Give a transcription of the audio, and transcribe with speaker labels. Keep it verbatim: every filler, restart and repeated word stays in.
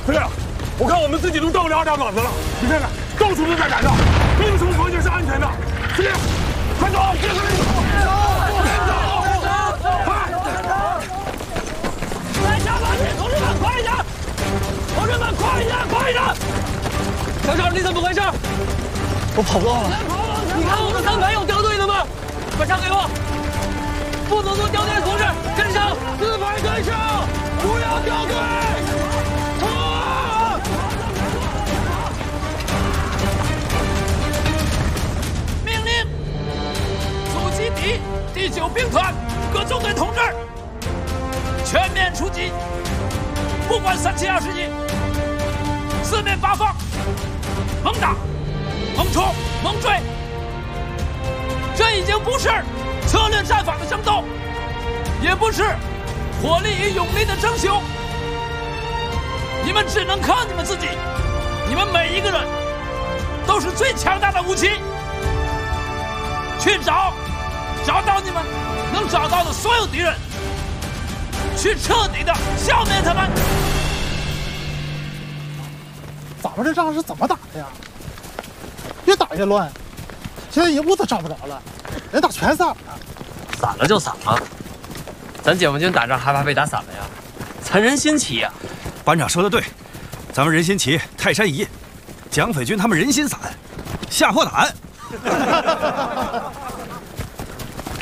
Speaker 1: 司令，我看我们自己都到不了二大馆子了，你看看，到处都在打仗，没有什么房间是安全的。司令，快走！别回来！走！快！
Speaker 2: 来下马去，同志们，快一点！同志们，快一点，快一点！小赵，你怎么回事？
Speaker 3: 我跑不动了。
Speaker 2: 你看我们三排有掉队的吗？快上给我！不能做掉队的同志跟上，四排跟上，不要掉队！冲！命令：苏七敌第九兵团各中队同志，全面出击，不管三七二十一，四面八方，猛打！猛冲，猛追！这已经不是策略战法的争斗，也不是火力与勇力的争雄。你们只能靠你们自己，你们每一个人都是最强大的武器。去找，找到你们能找到的所有敌人，去彻底的消灭他们。
Speaker 3: 咱们这仗是怎么打的呀？越打越乱，现在一步都找不着了，人打全散了。
Speaker 4: 散了就散了，咱解放军打仗还怕被打散了呀？咱人心齐呀！
Speaker 5: 班长说的对，咱们人心齐，泰山一，蒋匪军他们人心散，吓破胆。